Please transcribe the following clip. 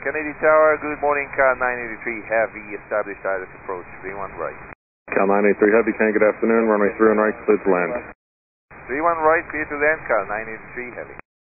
Kennedy Tower, good morning, Cal 983 Heavy, established ILS approach, 31 right. Cal 983 Heavy, Can, good afternoon, runway 31 right, clear to land. 31 right, clear to land, Cal 983 Heavy.